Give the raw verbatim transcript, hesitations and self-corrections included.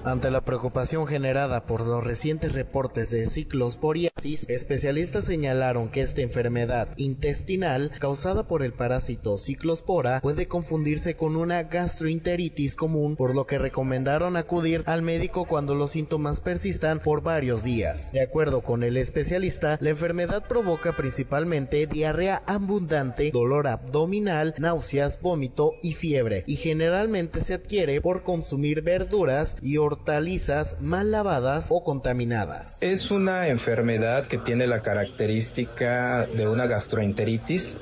Ante la preocupación generada por los recientes reportes de ciclosporiasis, especialistas señalaron que esta enfermedad intestinal causada por el parásito ciclospora puede confundirse con una gastroenteritis común, por lo que recomendaron acudir al médico cuando los síntomas persistan por varios días. De acuerdo con el especialista, la enfermedad provoca principalmente diarrea abundante, dolor abdominal, náuseas, vómito y fiebre, y generalmente se adquiere por consumir verduras y hortalizas mal lavadas o contaminadas. Es una enfermedad que tiene la característica de una gastroenteritis.